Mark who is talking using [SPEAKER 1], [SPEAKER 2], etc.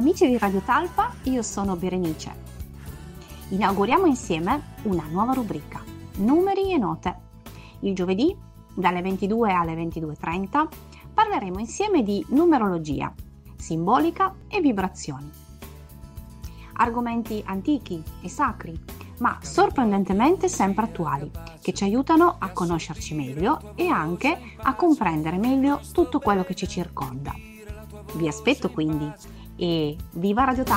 [SPEAKER 1] amici di Radio Talpa, io sono Berenice. Inauguriamo insieme una nuova rubrica, Numeri e Note. Il giovedì, dalle 22 alle 22:30, parleremo insieme di numerologia, simbolica e vibrazioni. Argomenti antichi e sacri, ma sorprendentemente sempre attuali, che ci aiutano a conoscerci meglio e anche a comprendere meglio tutto quello che ci circonda. Vi aspetto quindi e viva Radio Talpa!